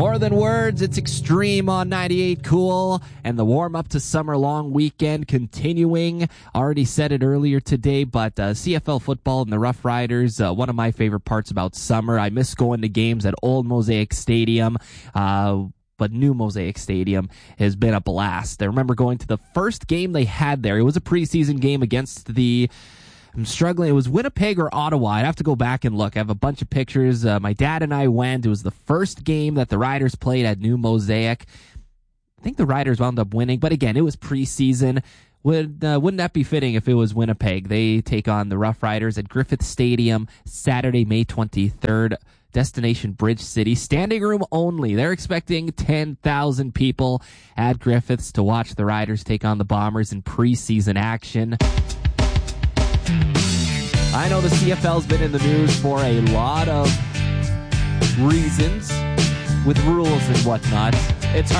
More than words, it's Extreme on 98 Cool, and the warm-up to summer long weekend continuing. Already said it earlier today, but CFL football and the Rough Riders, one of my favorite parts about summer. I miss going to games at Old Mosaic Stadium, but New Mosaic Stadium has been a blast. I remember going to the first game they had there. It was a preseason game against I'm struggling. It was Winnipeg or Ottawa. I'd have to go back and look. I have a bunch of pictures. My dad and I went. It was the first game that the Riders played at New Mosaic. I think the Riders wound up winning, but again, it was preseason. Wouldn't that be fitting if it was Winnipeg? They take on the Rough Riders at Griffith Stadium Saturday, May 23rd. Destination Bridge City. Standing room only. They're expecting 10,000 people at Griffiths to watch the Riders take on the Bombers in preseason action. I know the CFL's been in the news for a lot of reasons with rules and whatnot. It's